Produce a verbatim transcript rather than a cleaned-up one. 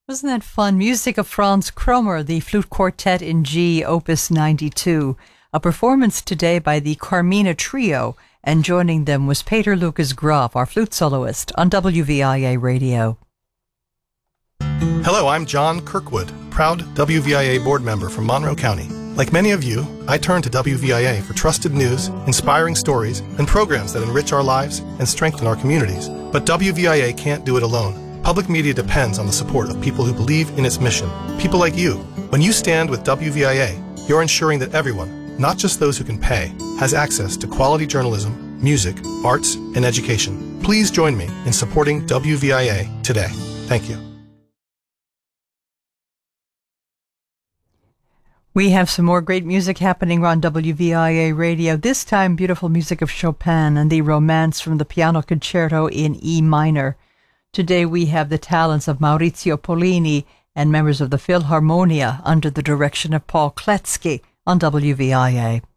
Wasn't that fun? Music of Franz Krommer, the Flute Quartet in G, Opus ninety-two. A performance today by the Carmina Trio, and joining them was Peter Lucas Graf, our flute soloist, on W V I A Radio. Hello, I'm John Kirkwood, proud W V I A board member from Monroe County. Like many of you, I turn to W V I A for trusted news, inspiring stories, and programs that enrich our lives and strengthen our communities. But W V I A can't do it alone. Public media depends on the support of people who believe in its mission. People like you. When you stand with W V I A, you're ensuring that everyone, not just those who can pay, has access to quality journalism, music, arts, and education. Please join me in supporting W V I A today. Thank you. We have some more great music happening on W V I A Radio. This time, beautiful music of Chopin and the Romance from the Piano Concerto in E minor. Today we have the talents of Maurizio Pollini and members of the Philharmonia under the direction of Paul Kletzky on W V I A.